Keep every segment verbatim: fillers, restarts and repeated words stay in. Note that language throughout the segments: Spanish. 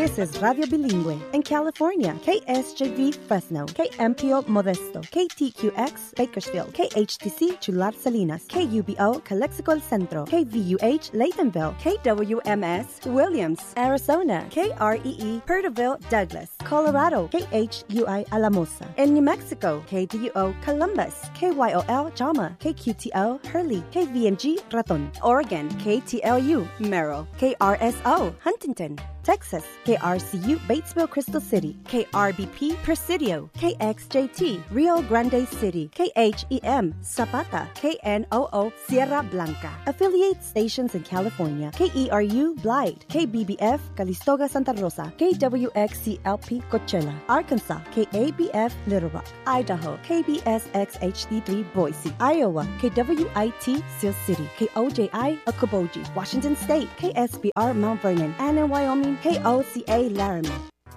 This is Radio Bilingüe in California, K S J V Fresno, K M P O Modesto, K T Q X Bakersfield, K H T C Chular Salinas, K U B O Calexico El Centro, K V U H Laytonville, K W M S Williams, Arizona, K R E E Perterville Douglas, Colorado, K H U I Alamosa. In New Mexico, K D U O Columbus, K Y O L Jama, K Q T O Hurley, K V N G Raton. Oregon, K T L U Merrill, K R S O Huntington. Texas, K R C U Batesville Crystal City, K R B P Presidio, K X J T Rio Grande City, K H E M Zapata, K N O O Sierra Blanca. Affiliate stations in California, K E R U Blythe, K B B F Calistoga Santa Rosa, K W X C L P Coachella, Arkansas, K A B F Little Rock, Idaho, K B S X H D three Boise, Iowa, K W I T Sioux City, K O J I Okoboji, Washington State, K S B R Mount Vernon, and in Wyoming, K O C A Laramie.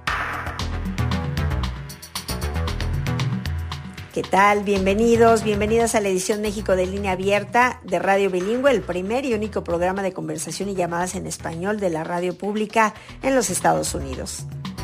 ¿Qué tal? Bienvenidos, bienvenidas a la edición México de Línea Abierta de Radio Bilingüe, el primer y único programa de conversación y llamadas en español de la radio pública en los Estados Unidos.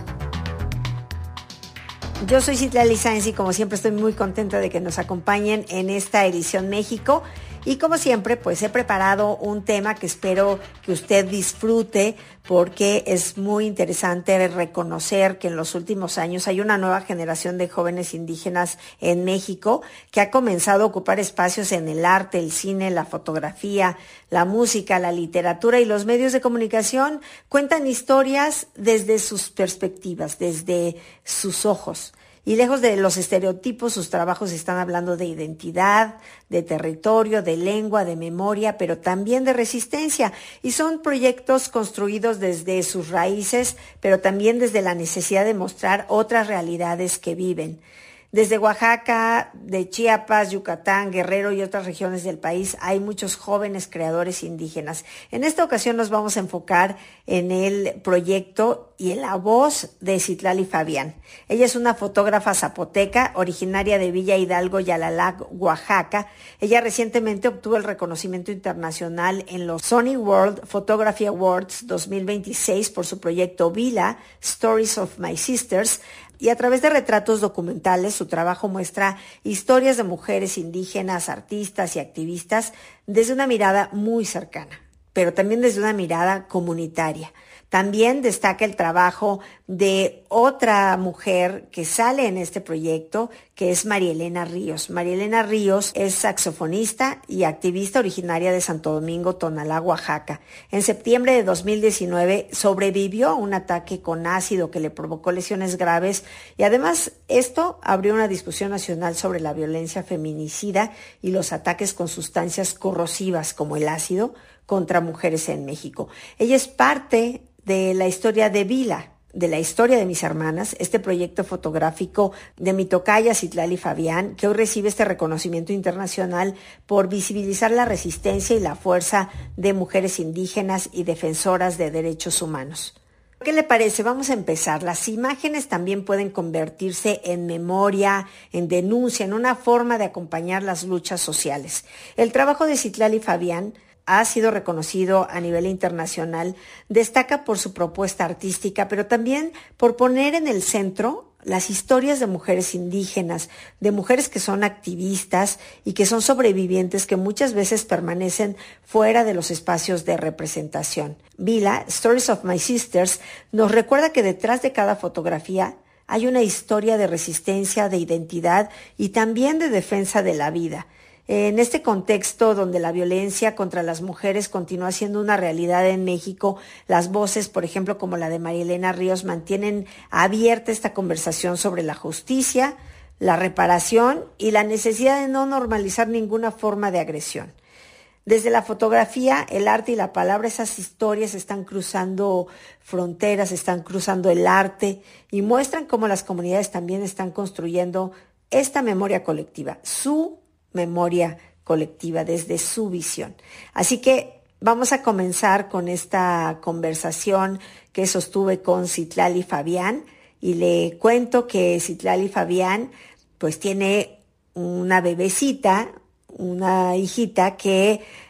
Yo soy Citlali Sáenz y como siempre estoy muy contenta de que nos acompañen en esta edición México. Y como siempre, pues he preparado un tema que espero que usted disfrute porque es muy interesante reconocer que en los últimos años hay una nueva generación de jóvenes indígenas en México que ha comenzado a ocupar espacios en el arte, el cine, la fotografía, la música, la literatura y los medios de comunicación cuentan historias desde sus perspectivas, desde sus ojos. Y lejos de los estereotipos, sus trabajos están hablando de identidad, de territorio, de lengua, de memoria, pero también de resistencia. Y son proyectos construidos desde sus raíces, pero también desde la necesidad de mostrar otras realidades que viven. Desde Oaxaca, de Chiapas, Yucatán, Guerrero y otras regiones del país hay muchos jóvenes creadores indígenas. En esta ocasión nos vamos a enfocar en el proyecto y en la voz de Citlali Fabián. Ella es una fotógrafa zapoteca, originaria de Villa Hidalgo, Yalalac, Oaxaca. Ella recientemente obtuvo el reconocimiento internacional en los Sony World Photography Awards dos mil veintiséis por su proyecto Vila, Stories of My Sisters. Y a través de retratos documentales, su trabajo muestra historias de mujeres indígenas, artistas y activistas desde una mirada muy cercana, pero también desde una mirada comunitaria. También destaca el trabajo de otra mujer que sale en este proyecto, que es María Elena Ríos. María Elena Ríos es saxofonista y activista originaria de Santo Domingo, Tonalá, Oaxaca. En septiembre de dos mil diecinueve sobrevivió a un ataque con ácido que le provocó lesiones graves y además esto abrió una discusión nacional sobre la violencia feminicida y los ataques con sustancias corrosivas como el ácido contra mujeres en México. Ella es parte de la historia de Vila, de la historia de mis hermanas, este proyecto fotográfico de mi tocaya Citlali Fabián, que hoy recibe este reconocimiento internacional por visibilizar la resistencia y la fuerza de mujeres indígenas y defensoras de derechos humanos. ¿Qué le parece? Vamos a empezar. Las imágenes también pueden convertirse en memoria, en denuncia, en una forma de acompañar las luchas sociales. El trabajo de Citlali Fabián ha sido reconocido a nivel internacional, destaca por su propuesta artística, pero también por poner en el centro las historias de mujeres indígenas, de mujeres que son activistas y que son sobrevivientes que muchas veces permanecen fuera de los espacios de representación. Vila, Stories of My Sisters, nos recuerda que detrás de cada fotografía hay una historia de resistencia, de identidad y también de defensa de la vida. En este contexto donde la violencia contra las mujeres continúa siendo una realidad en México, las voces, por ejemplo, como la de María Elena Ríos, mantienen abierta esta conversación sobre la justicia, la reparación y la necesidad de no normalizar ninguna forma de agresión. Desde la fotografía, el arte y la palabra, esas historias están cruzando fronteras, están cruzando el arte y muestran cómo las comunidades también están construyendo esta memoria colectiva, su memoria colectiva desde su visión. Así que vamos a comenzar con esta conversación que sostuve con Citlali Fabián y le cuento que Citlali Fabián pues tiene una bebecita, una hijita que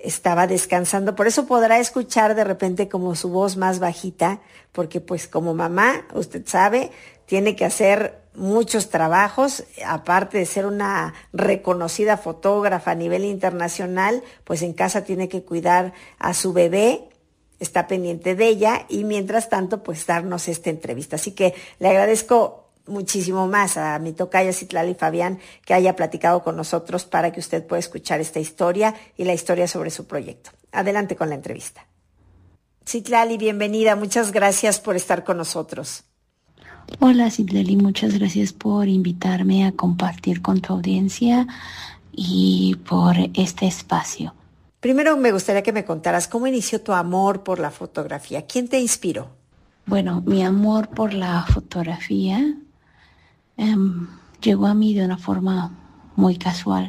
estaba descansando. Por eso podrá escuchar de repente como su voz más bajita, porque pues como mamá, usted sabe, tiene que hacer muchos trabajos, aparte de ser una reconocida fotógrafa a nivel internacional, pues en casa tiene que cuidar a su bebé, está pendiente de ella y mientras tanto pues darnos esta entrevista. Así que le agradezco muchísimo más a mi tocaya Citlali Fabián que haya platicado con nosotros para que usted pueda escuchar esta historia y la historia sobre su proyecto. Adelante con la entrevista. Citlali, bienvenida, muchas gracias por estar con nosotros. Hola Citlali, muchas gracias por invitarme a compartir con tu audiencia y por este espacio. Primero me gustaría que me contaras cómo inició tu amor por la fotografía. ¿Quién te inspiró? Bueno, mi amor por la fotografía um, llegó a mí de una forma muy casual.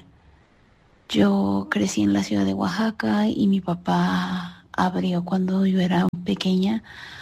Yo crecí en la ciudad de Oaxaca y mi papá abrió cuando yo era pequeña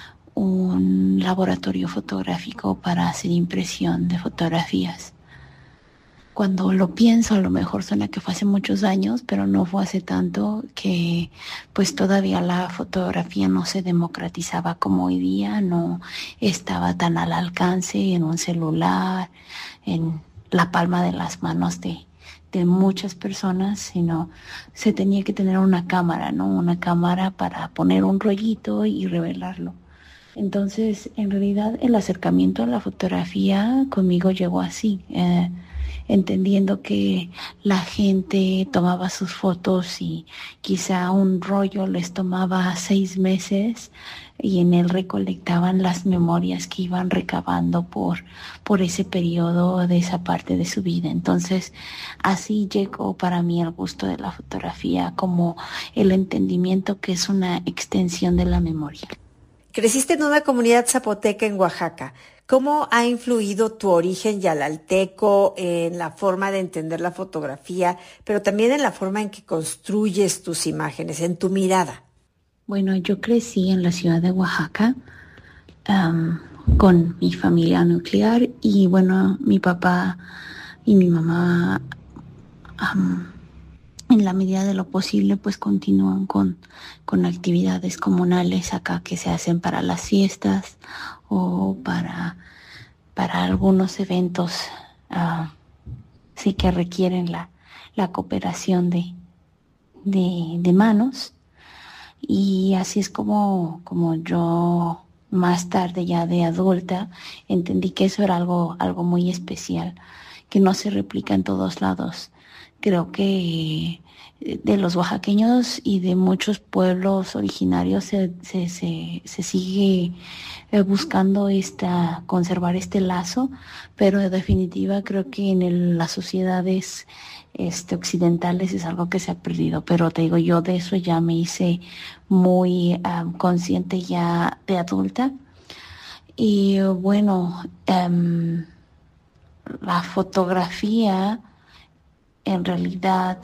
un laboratorio fotográfico para hacer impresión de fotografías. Cuando lo pienso, a lo mejor suena que fue hace muchos años, pero no fue hace tanto, que pues todavía la fotografía no se democratizaba como hoy día, no estaba tan al alcance en un celular, en la palma de las manos de, de muchas personas, sino se tenía que tener una cámara, ¿no? Una cámara para poner un rollito y revelarlo. Entonces, en realidad, el acercamiento a la fotografía conmigo llegó así, eh, entendiendo que la gente tomaba sus fotos y quizá un rollo les tomaba seis meses y en él recolectaban las memorias que iban recabando por, por ese periodo de esa parte de su vida. Entonces, así llegó para mí el gusto de la fotografía como el entendimiento que es una extensión de la memoria. Creciste en una comunidad zapoteca en Oaxaca. ¿Cómo ha influido tu origen yalalteco en la forma de entender la fotografía, pero también en la forma en que construyes tus imágenes, en tu mirada? Bueno, yo crecí en la ciudad de Oaxaca um, con mi familia nuclear y bueno, mi papá y mi mamá um, en la medida de lo posible pues continúan con, con actividades comunales acá que se hacen para las fiestas o para, para algunos eventos uh, sí que requieren la, la cooperación de, de, de manos. Y así es como, como yo más tarde ya de adulta entendí que eso era algo, algo muy especial, que no se replica en todos lados. Creo que de los oaxaqueños y de muchos pueblos originarios se, se, se, se sigue buscando esta, conservar este lazo, pero en definitiva creo que en el, las sociedades este, occidentales es algo que se ha perdido. Pero te digo, yo de eso ya me hice muy um, consciente ya de adulta. Y bueno, um, la fotografía en realidad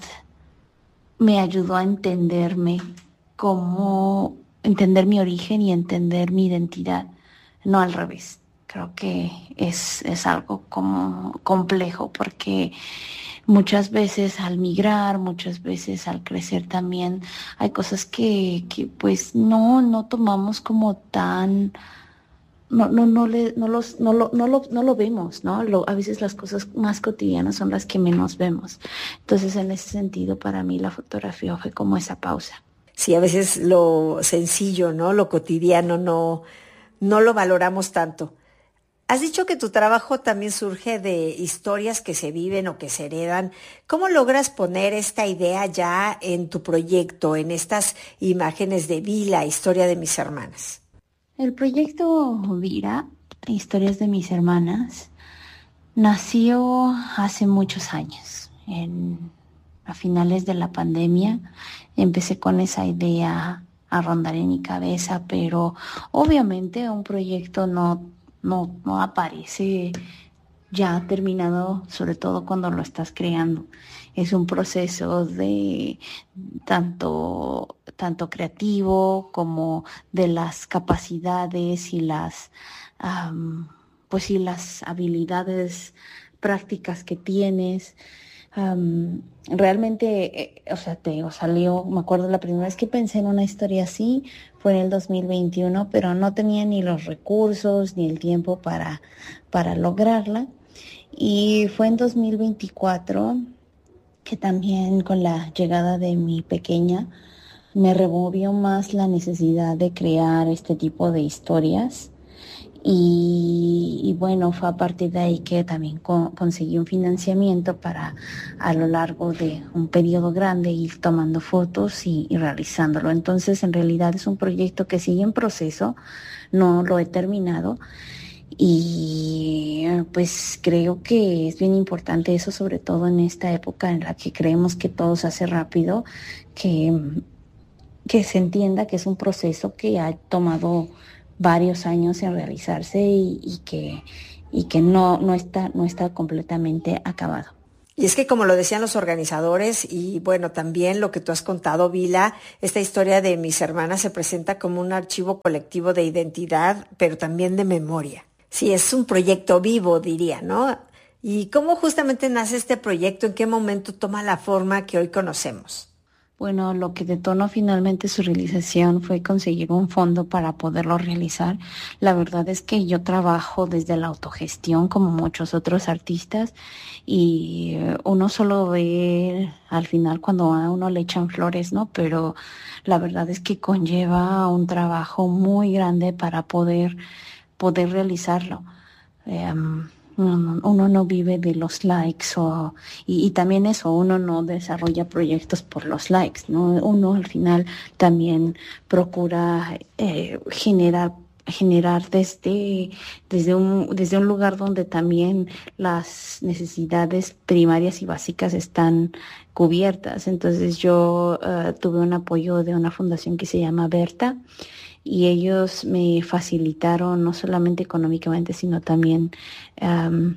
me ayudó a entenderme como entender mi origen y entender mi identidad, no al revés. Creo que es, es algo como complejo porque muchas veces al migrar, muchas veces al crecer también hay cosas que, que pues no, no tomamos como tan... No, no, no, le, no, los, no, lo, no, lo, no lo vemos, ¿no? Lo, a veces las cosas más cotidianas son las que menos vemos. Entonces, en ese sentido, para mí la fotografía fue como esa pausa. Sí, a veces lo sencillo, ¿no? Lo cotidiano no, no lo valoramos tanto. Has dicho que tu trabajo también surge de historias que se viven o que se heredan. ¿Cómo logras poner esta idea ya en tu proyecto, en estas imágenes de Vila, historia de mis hermanas? El proyecto Vira, Historias de mis hermanas, nació hace muchos años. En, a finales de la pandemia empecé con esa idea a rondar en mi cabeza, pero obviamente un proyecto no, no, no aparece ya terminado, sobre todo cuando lo estás creando. Es un proceso de tanto, tanto creativo como de las capacidades y las, um, pues y las habilidades prácticas que tienes. Um, realmente, eh, o sea, te digo, salió, me acuerdo la primera vez que pensé en una historia así, fue en el dos mil veintiuno, pero no tenía ni los recursos ni el tiempo para, para lograrla. Y fue en dos mil veinticuatro que también con la llegada de mi pequeña me removió más la necesidad de crear este tipo de historias. Y, y bueno, fue a partir de ahí que también co- conseguí un financiamiento para a lo largo de un periodo grande ir tomando fotos y, y realizándolo. Entonces, en realidad es un proyecto que sigue en proceso, no lo he terminado. Y pues creo que es bien importante eso, sobre todo en esta época en la que creemos que todo se hace rápido, que, que se entienda que es un proceso que ha tomado varios años en realizarse y, y que, y que no, no está, no está completamente acabado. Y es que como lo decían los organizadores y bueno, también lo que tú has contado, Vila, esta historia de Mis Hermanas se presenta como un archivo colectivo de identidad, pero también de memoria. Sí, es un proyecto vivo, diría, ¿no? ¿Y cómo justamente nace este proyecto? ¿En qué momento toma la forma que hoy conocemos? Bueno, lo que detonó finalmente su realización fue conseguir un fondo para poderlo realizar. La verdad es que yo trabajo desde la autogestión como muchos otros artistas y uno solo ve al final cuando a uno le echan flores, ¿no? Pero la verdad es que conlleva un trabajo muy grande para poder, poder realizarlo. Um, Uno, uno no vive de los likes o, y, y también eso, uno no desarrolla proyectos por los likes, ¿no? Uno al final también procura eh, generar generar desde, desde, un, desde un lugar donde también las necesidades primarias y básicas están cubiertas. Entonces yo uh, tuve un apoyo de una fundación que se llama Berta, y ellos me facilitaron no solamente económicamente, sino también um,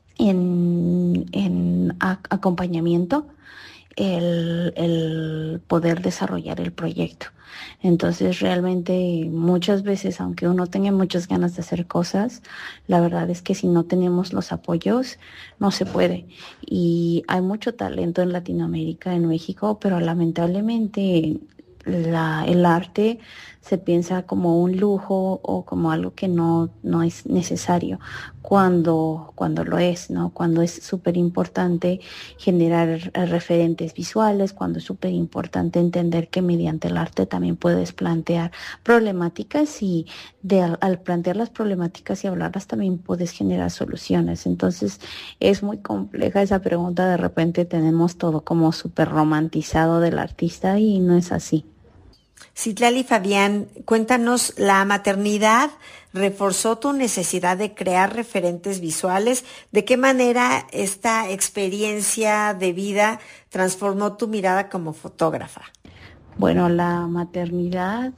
en, en a, acompañamiento el, el poder desarrollar el proyecto. Entonces realmente muchas veces, aunque uno tenga muchas ganas de hacer cosas, la verdad es que si no tenemos los apoyos, no se puede. Y hay mucho talento en Latinoamérica, en México, pero lamentablemente la, el arte se piensa como un lujo o como algo que no, no es necesario, cuando, cuando lo es, ¿no? Cuando es súper importante generar referentes visuales, cuando es súper importante entender que mediante el arte también puedes plantear problemáticas y de, al, al plantear las problemáticas y hablarlas también puedes generar soluciones. Entonces es muy compleja esa pregunta, de repente tenemos todo como súper romantizado del artista y no es así. Citlali Fabián, cuéntanos, ¿la maternidad reforzó tu necesidad de crear referentes visuales? ¿De qué manera esta experiencia de vida transformó tu mirada como fotógrafa? Bueno, la maternidad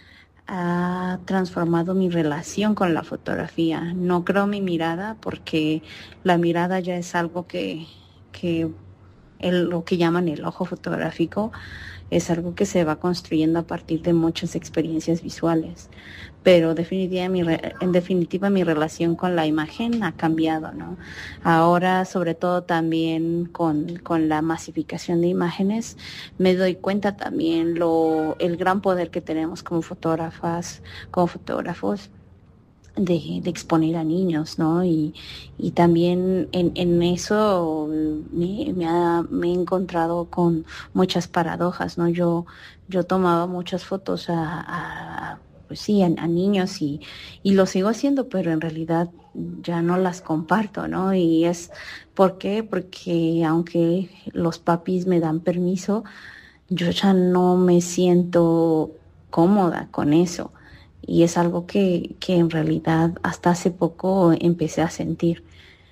ha transformado mi relación con la fotografía. No creo mi mirada, porque la mirada ya es algo que, que el, lo que llaman el ojo fotográfico, es algo que se va construyendo a partir de muchas experiencias visuales, pero definitiva, mi, en definitiva mi relación con la imagen ha cambiado, ¿no? Ahora, sobre todo también con, con la masificación de imágenes, me doy cuenta también lo, el gran poder que tenemos como fotógrafas, como fotógrafos, De, de exponer a niños, ¿no? Y, y también en, en eso me, me, ha, me he encontrado con muchas paradojas, ¿no? Yo, yo tomaba muchas fotos a, a pues sí, a, a niños y, y lo sigo haciendo, pero en realidad ya no las comparto, ¿no? Y es, ¿por qué? Porque aunque los papis me dan permiso, yo ya no me siento cómoda con eso. Y es algo que, que en realidad hasta hace poco empecé a sentir,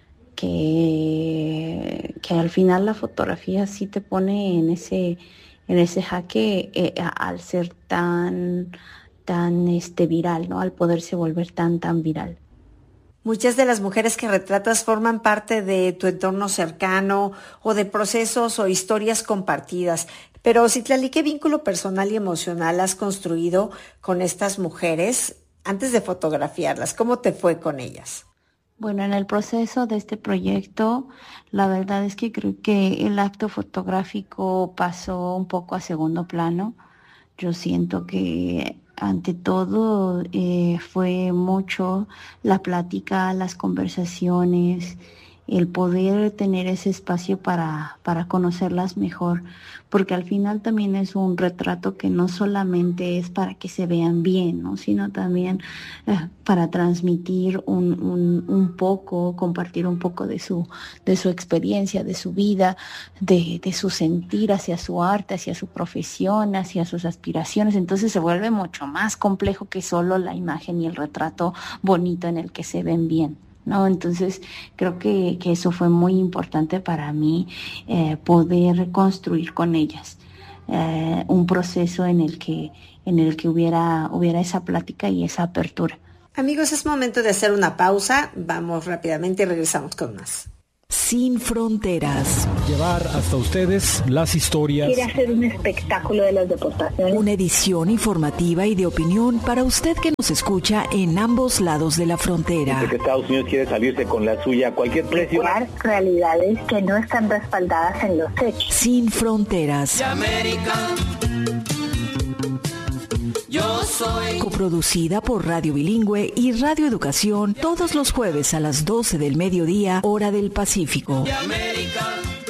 que, que al final la fotografía sí te pone en ese, en ese jaque eh, al ser tan, tan este, viral, ¿no? Al poderse volver tan, tan viral. Muchas de las mujeres que retratas forman parte de tu entorno cercano o de procesos o historias compartidas. Pero, Citlali, ¿qué vínculo personal y emocional has construido con estas mujeres antes de fotografiarlas? ¿Cómo te fue con ellas? Bueno, en el proceso de este proyecto, la verdad es que creo que el acto fotográfico pasó un poco a segundo plano. Yo siento que ante todo eh, fue mucho la plática, las conversaciones, el poder tener ese espacio para, para conocerlas mejor, porque al final también es un retrato que no solamente es para que se vean bien, ¿no? Sino también eh, para transmitir un, un, un poco, compartir un poco de su, de su experiencia, de su vida, de, de su sentir hacia su arte, hacia su profesión, hacia sus aspiraciones. Entonces se vuelve mucho más complejo que solo la imagen y el retrato bonito en el que se ven bien, ¿no? Entonces creo que, que eso fue muy importante para mí, eh, poder construir con ellas eh, un proceso en el que, en el que hubiera, hubiera esa plática y esa apertura. Amigos, es momento de hacer una pausa. Vamos rápidamente y regresamos con más. Sin fronteras. Llevar hasta ustedes las historias. Quiere hacer un espectáculo de las deportaciones. Una edición informativa y de opinión para usted que nos escucha en ambos lados de la frontera. Que Estados Unidos quiere salirse con la suya a cualquier precio. Crear realidades que no están respaldadas en los hechos. Sin fronteras. De América, yo soy. Coproducida por Radio Bilingüe y Radio Educación todos los jueves a las doce del mediodía, hora del Pacífico. De América.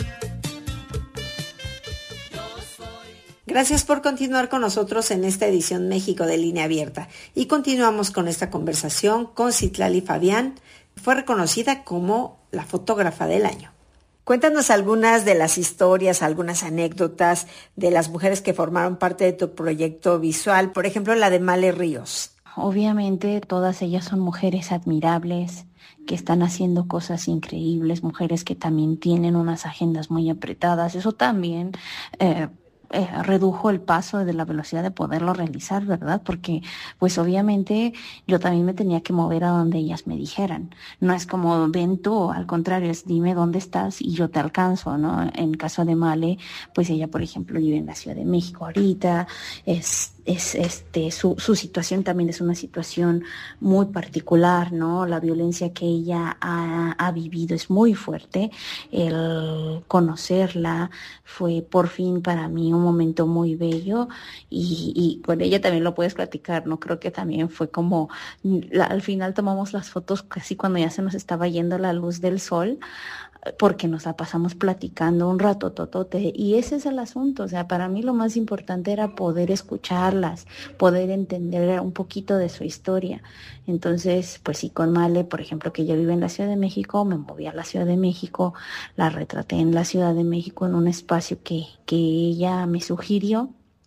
Gracias por continuar con nosotros en esta edición México de Línea Abierta. Y continuamos con esta conversación con Citlali Fabián. Fue reconocida como la fotógrafa del año. Cuéntanos algunas de las historias, algunas anécdotas de las mujeres que formaron parte de tu proyecto visual. Por ejemplo, la de Male Ríos. Obviamente todas ellas son mujeres admirables, que están haciendo cosas increíbles, mujeres que también tienen unas agendas muy apretadas. Eso también eh, eh, redujo el paso de la velocidad de poderlo realizar, ¿verdad? Porque pues obviamente yo también me tenía que mover a donde ellas me dijeran. No es como ven tú, al contrario, es dime dónde estás y yo te alcanzo, ¿no? En caso de Male, pues ella, por ejemplo, vive en la Ciudad de México ahorita, es... Es, este, su, su situación también es una situación muy particular, ¿no? La violencia que ella ha, ha vivido es muy fuerte. El conocerla fue por fin para mí un momento muy bello y, y con ella también lo puedes platicar, ¿no? Creo que también fue como, la, al final tomamos las fotos casi cuando ya se nos estaba yendo la luz del sol, porque nos la pasamos platicando un rato totote, y ese es el asunto. O sea, para mí lo más importante era poder escucharlas, poder entender un poquito de su historia. Entonces, pues sí, con Male, por ejemplo, que ella vive en la Ciudad de México, me moví a la Ciudad de México, la retraté en la Ciudad de México en un espacio que, que ella me sugirió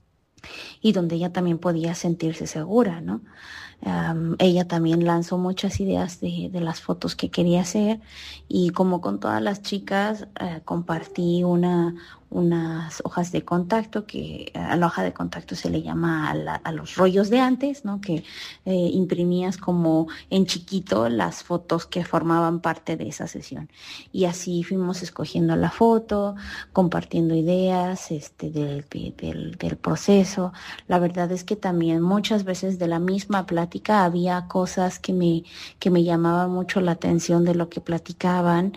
y donde ella también podía sentirse segura, ¿no? Um, ella también lanzó muchas ideas de, de las fotos que quería hacer, y como con todas las chicas eh, compartí una unas hojas de contacto, que a la hoja de contacto se le llama a, la, a los rollos de antes, ¿no? Que eh, imprimías como en chiquito las fotos que formaban parte de esa sesión. Y así fuimos escogiendo la foto, compartiendo ideas este, del, del, del proceso. La verdad es que también muchas veces de la misma plática había cosas que me, que me llamaban mucho la atención de lo que platicaban,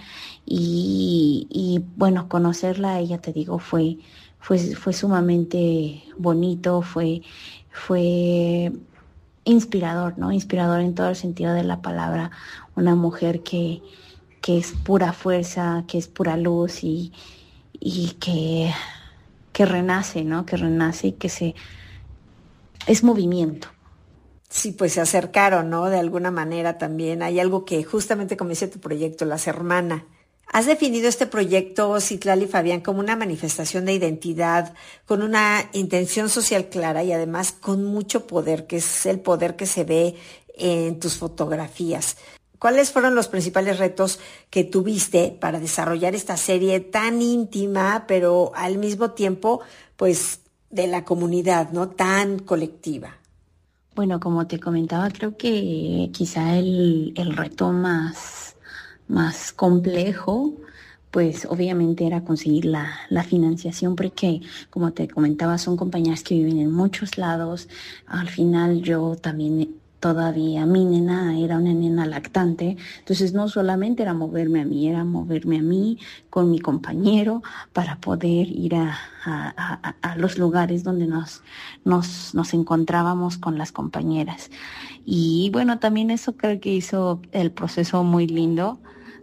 y, y bueno, conocerla a ella, te digo, fue, fue, fue sumamente bonito, fue, fue inspirador, ¿no? Inspirador en todo el sentido de la palabra. Una mujer que, que es pura fuerza, que es pura luz y, y que, que renace, ¿no? Que renace y que se... es movimiento. Sí, pues se acercaron, ¿no? De alguna manera también. Hay algo que justamente como dice tu proyecto, Las Hermanas. Has definido este proyecto, Citlali Fabián, como una manifestación de identidad, con una intención social clara y además con mucho poder, que es el poder que se ve en tus fotografías. ¿Cuáles fueron los principales retos que tuviste para desarrollar esta serie tan íntima, pero al mismo tiempo, pues, de la comunidad, ¿no? Tan colectiva? Bueno, como te comentaba, creo que quizá el, el reto más... más complejo, pues obviamente era conseguir la, la financiación, porque como te comentaba son compañías que viven en muchos lados. Al final yo también todavía mi nena era una nena lactante, entonces no solamente era moverme a mí, era moverme a mí con mi compañero para poder ir a, a, a, a los lugares donde nos, nos, nos encontrábamos con las compañeras. Y bueno, también eso creo que hizo el proceso muy lindo,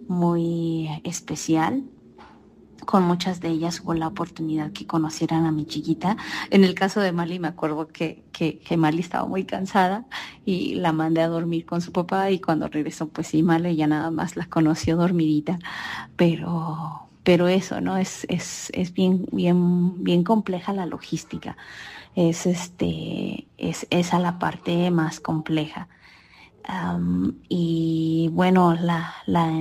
muy especial. Con muchas de ellas hubo la oportunidad que conocieran a mi chiquita. En el caso de Mali me acuerdo que, que, que Mali estaba muy cansada y la mandé a dormir con su papá, y cuando regresó pues sí, Mali ya nada más la conoció dormidita, pero, pero eso, ¿no? Es, es, es bien, bien, bien compleja la logística. Es este, es esa la parte más compleja. Um, y bueno, la, la,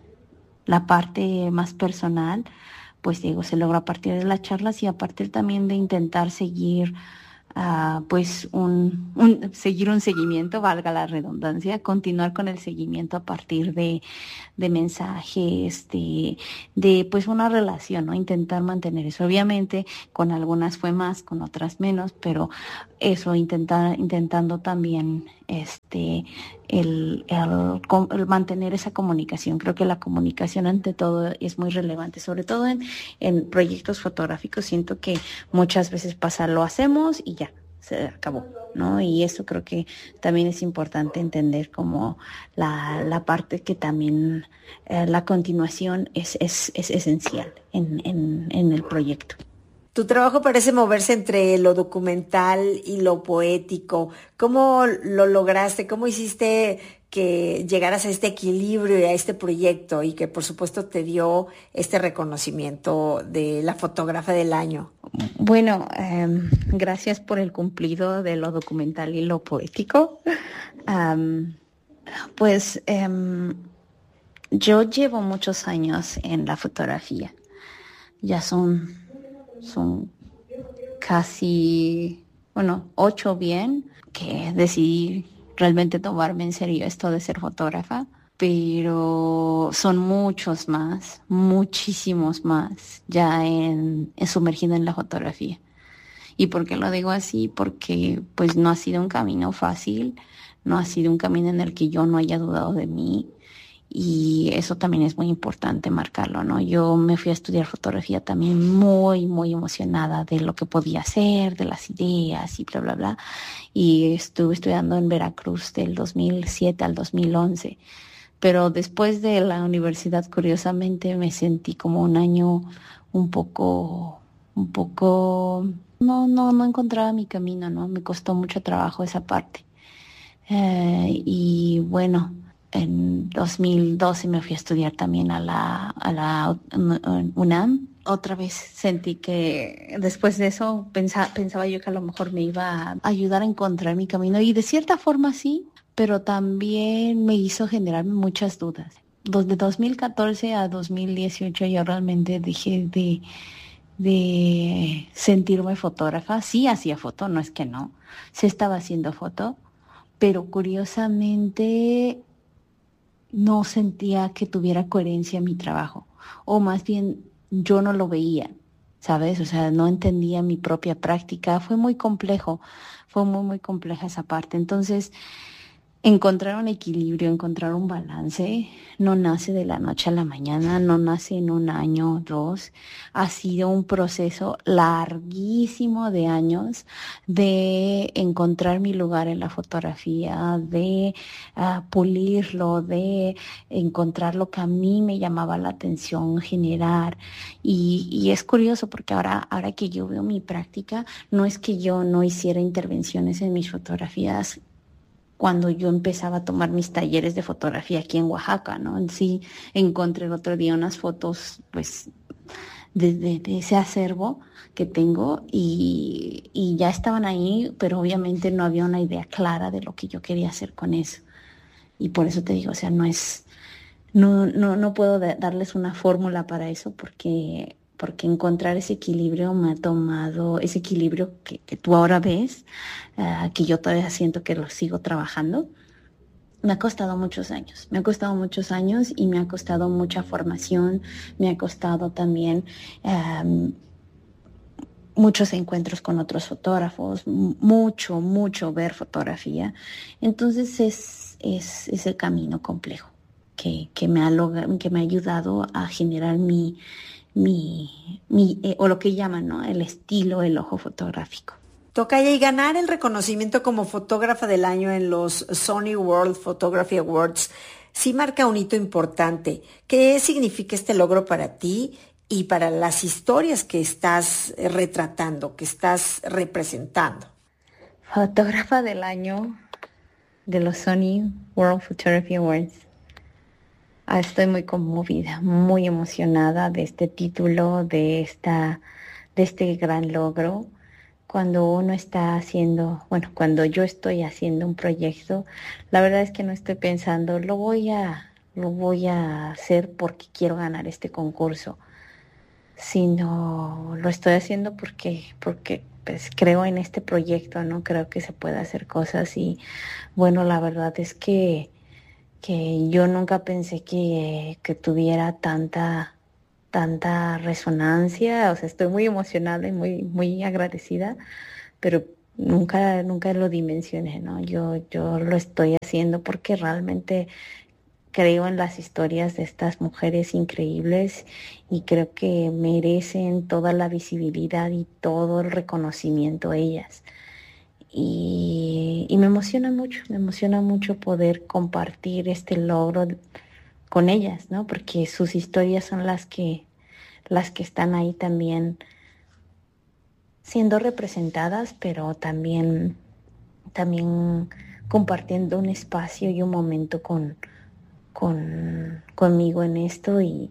la parte más personal, pues digo, se logra a partir de las charlas y a partir también de intentar seguir, uh, pues un, un, seguir un seguimiento, valga la redundancia, continuar con el seguimiento a partir de, de mensajes, de, de pues una relación, ¿no? Intentar mantener eso. Obviamente con algunas fue más, con otras menos, pero eso, intentar, intentando también este el, el, el mantener esa comunicación. Creo que la comunicación ante todo es muy relevante, sobre todo en, en proyectos fotográficos. Siento que muchas veces pasa, lo hacemos y ya, se acabó, ¿no? Y eso creo que también es importante entender como la, la parte que también eh, la continuación es, es, es esencial en, en, en el proyecto. Tu trabajo parece moverse entre lo documental y lo poético. ¿Cómo lo lograste? ¿Cómo hiciste que llegaras a este equilibrio y a este proyecto y que por supuesto te dio este reconocimiento de la fotógrafa del año? Bueno, eh, gracias por el cumplido de lo documental y lo poético. Um, pues eh, yo llevo muchos años en la fotografía. Ya son... son casi, bueno, ocho bien, que decidí realmente tomarme en serio esto de ser fotógrafa, pero son muchos más, muchísimos más ya en, en sumergida en la fotografía. ¿Y por qué lo digo así? Porque pues no ha sido un camino fácil, no ha sido un camino en el que yo no haya dudado de mí. Y eso también es muy importante marcarlo, ¿no? Yo me fui a estudiar fotografía también muy, muy emocionada de lo que podía hacer, de las ideas y bla, bla, bla. Y estuve estudiando en Veracruz del dos mil siete al dos mil once. Pero después de la universidad, curiosamente, me sentí como un año un poco, un poco... No, no, no encontraba mi camino, ¿no? Me costó mucho trabajo esa parte. Eh, y bueno... En dos mil doce me fui a estudiar también a la, a la UNAM. Otra vez sentí que después de eso pensaba, pensaba yo que a lo mejor me iba a ayudar a encontrar mi camino. Y de cierta forma sí, pero también me hizo generarme muchas dudas. De dos mil catorce a dos mil dieciocho yo realmente dejé de, de sentirme fotógrafa. Sí hacía foto, no es que no. Sí estaba haciendo foto, pero curiosamente... no sentía que tuviera coherencia en mi trabajo, o más bien yo no lo veía, ¿sabes? O sea, no entendía mi propia práctica, fue muy complejo, fue muy, muy compleja esa parte. Entonces, encontrar un equilibrio, encontrar un balance, no nace de la noche a la mañana, no nace en un año o dos. Ha sido un proceso larguísimo de años de encontrar mi lugar en la fotografía, de uh, pulirlo, de encontrar lo que a mí me llamaba la atención, generar. Y, y es curioso porque ahora, ahora que yo veo mi práctica, no es que yo no hiciera intervenciones en mis fotografías cuando yo empezaba a tomar mis talleres de fotografía aquí en Oaxaca, ¿no? En sí encontré el otro día unas fotos, pues, de, de, de ese acervo que tengo y, y ya estaban ahí, pero obviamente no había una idea clara de lo que yo quería hacer con eso. Y por eso te digo, o sea, no es, no, no, no puedo de, darles una fórmula para eso porque... porque encontrar ese equilibrio me ha tomado, ese equilibrio que, que tú ahora ves, uh, que yo todavía siento que lo sigo trabajando, me ha costado muchos años, me ha costado muchos años y me ha costado mucha formación, me ha costado también um, muchos encuentros con otros fotógrafos, mucho, mucho ver fotografía. Entonces es, es, es el camino complejo que, que, me ha log- que me ha ayudado a generar mi, mi, mi eh, o lo que llaman, ¿no?, el estilo, el ojo fotográfico. Tocaya, y ganar el reconocimiento como fotógrafa del año en los Sony World Photography Awards sí marca un hito importante. ¿Qué significa este logro para ti y para las historias que estás retratando, que estás representando? Fotógrafa del año de los Sony World Photography Awards. Ah, estoy muy conmovida, muy emocionada de este título, de esta, de este gran logro. Cuando uno está haciendo, bueno, cuando yo estoy haciendo un proyecto, la verdad es que no estoy pensando, lo voy a, lo voy a hacer porque quiero ganar este concurso, sino lo estoy haciendo porque, porque pues creo en este proyecto, ¿no? Creo que se puede hacer cosas y, bueno, la verdad es que, que yo nunca pensé que, que tuviera tanta tanta resonancia, o sea, estoy muy emocionada y muy, muy agradecida, pero nunca, nunca lo dimensioné, ¿no? Yo, yo lo estoy haciendo porque realmente creo en las historias de estas mujeres increíbles y creo que merecen toda la visibilidad y todo el reconocimiento ellas. Y, y me emociona mucho, me emociona mucho poder compartir este logro con ellas, ¿no? Porque sus historias son las que, las que están ahí también siendo representadas, pero también, también compartiendo un espacio y un momento con, con, conmigo en esto. Y,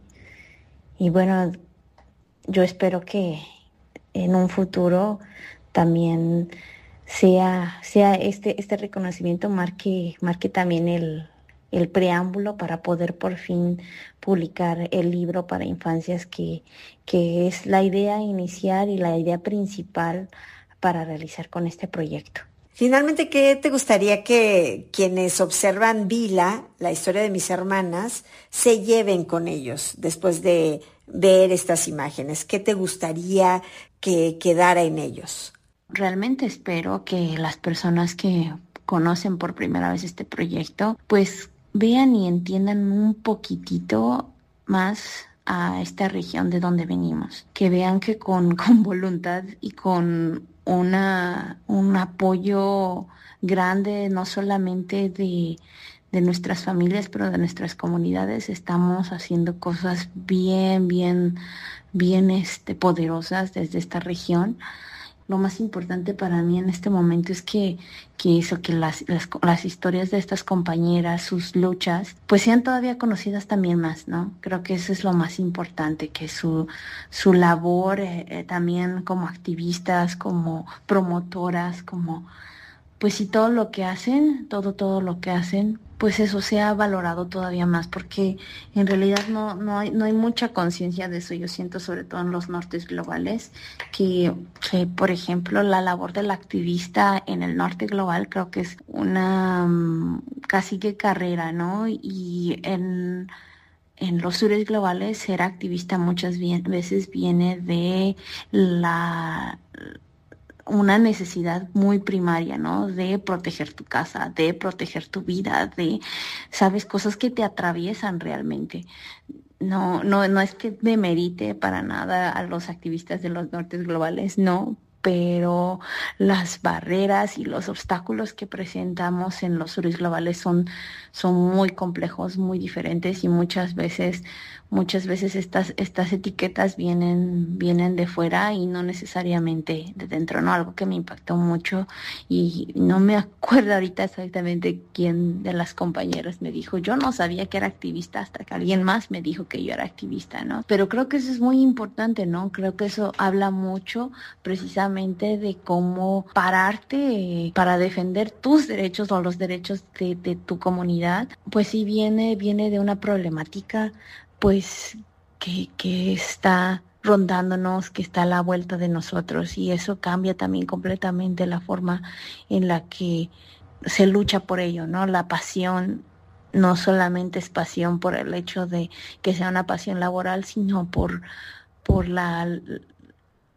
y bueno, yo espero que en un futuro también sea, sea este, este reconocimiento marque, marque también el el preámbulo para poder por fin publicar el libro para infancias que, que es la idea inicial y la idea principal para realizar con este proyecto. Finalmente, ¿qué te gustaría que quienes observan Vila, la historia de mis hermanas, se lleven con ellos después de ver estas imágenes? ¿Qué te gustaría que quedara en ellos? Realmente espero que las personas que conocen por primera vez este proyecto, pues vean y entiendan un poquitito más a esta región de donde venimos, que vean que con, con voluntad y con una, un apoyo grande, no solamente de, de nuestras familias, pero de nuestras comunidades, estamos haciendo cosas bien, bien, bien este, poderosas desde esta región. Lo más importante para mí en este momento es que, que eso, que las, las, las historias de estas compañeras, sus luchas, pues sean todavía conocidas también más, ¿no? Creo que eso es lo más importante, que su, su labor eh, eh, también como activistas, como promotoras, como, pues si todo lo que hacen, todo, todo lo que hacen, pues eso sea valorado todavía más, porque en realidad no, no hay, no hay mucha conciencia de eso. Yo siento, sobre todo en los nortes globales, que, que, por ejemplo, la labor del activista en el norte global creo que es una um, casi que carrera, ¿no? Y en, en los sures globales ser activista muchas veces viene de la... una necesidad muy primaria, ¿no? De proteger tu casa, de proteger tu vida, de, sabes, cosas que te atraviesan realmente. No, no, no es que demerite para nada a los activistas de los nortes globales, no, pero las barreras y los obstáculos que presentamos en los sures globales son, son muy complejos, muy diferentes, y muchas veces, muchas veces estas, estas etiquetas vienen, vienen de fuera y no necesariamente de dentro, ¿no? Algo que me impactó mucho, y no me acuerdo ahorita exactamente quién de las compañeras me dijo, yo no sabía que era activista hasta que alguien más me dijo que yo era activista, ¿no? Pero creo que eso es muy importante, ¿no? Creo que eso habla mucho precisamente de cómo pararte para defender tus derechos o los derechos de, de tu comunidad. Pues sí viene, viene de una problemática pues que, que está rondándonos, que está a la vuelta de nosotros, y eso cambia también completamente la forma en la que se lucha por ello, ¿no? La pasión no solamente es pasión por el hecho de que sea una pasión laboral, sino por, por la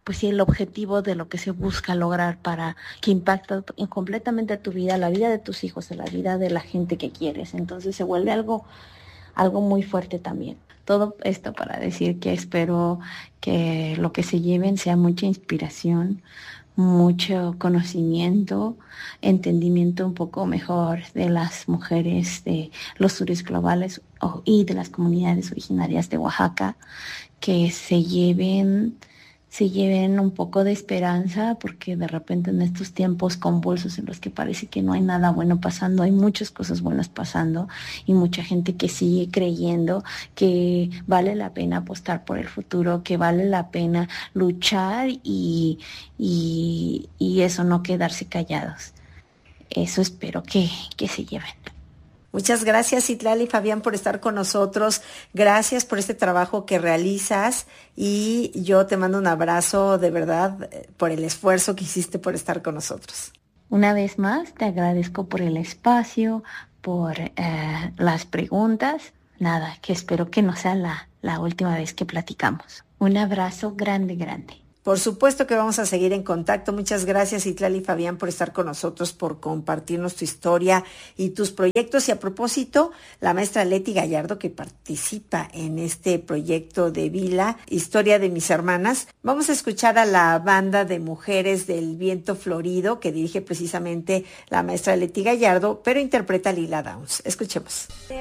pues sí, el objetivo de lo que se busca lograr para que impacte completamente tu vida, la vida de tus hijos, la vida de la gente que quieres. Entonces se vuelve algo, algo muy fuerte también. Todo esto para decir que espero que lo que se lleven sea mucha inspiración, mucho conocimiento, entendimiento un poco mejor de las mujeres de los sures globales y de las comunidades originarias de Oaxaca, que se lleven, se lleven un poco de esperanza, porque de repente en estos tiempos convulsos en los que parece que no hay nada bueno pasando, hay muchas cosas buenas pasando y mucha gente que sigue creyendo que vale la pena apostar por el futuro, que vale la pena luchar y, y, y eso, no quedarse callados. Eso espero que, que se lleven. Muchas gracias, Citlali Fabián, por estar con nosotros. Gracias por este trabajo que realizas y yo te mando un abrazo de verdad por el esfuerzo que hiciste por estar con nosotros. Una vez más, te agradezco por el espacio, por eh, las preguntas. Nada, que espero que no sea la, la última vez que platicamos. Un abrazo grande, grande. Por supuesto que vamos a seguir en contacto. Muchas gracias, Citlali Fabián, por estar con nosotros, por compartirnos tu historia y tus proyectos. Y a propósito, la maestra Leti Gallardo, que participa en este proyecto de Vila, Historia de mis hermanas. Vamos a escuchar a la banda de mujeres del Viento Florido, que dirige precisamente la maestra Leti Gallardo, pero interpreta Lila Downs. Escuchemos.